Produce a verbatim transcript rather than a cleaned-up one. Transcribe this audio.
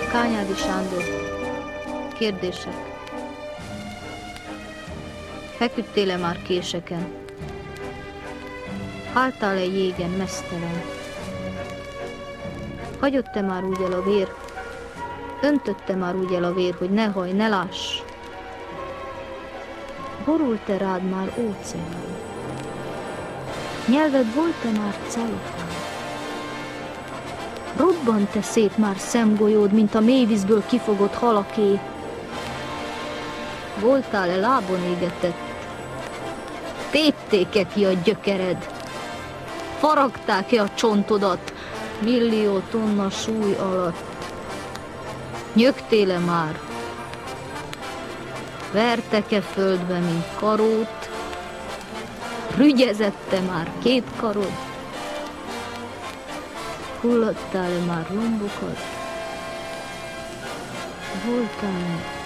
Kányádi Sándor. Kérdések. Feküdtél-e már késeken? Háltál-e jégen meztelen? Hagyott-e már úgy el a vér? Öntötte már úgy el a vér, hogy ne haj, ne láss? Borult-e rád már óceán? Nyelved volt-e már celofán? Robbant-e szét már szemgolyód, mint a mélyvízből kifogott halaké? Voltál-e lábon égetett? Tépték-e ki a gyökered? Faragták-e a csontodat millió tonna súly alatt? Nyögtél-e már? Vertek-e földbe, mint karót? Rügyezette már két karod? Hulladtál-e már lombokat? Voltál-e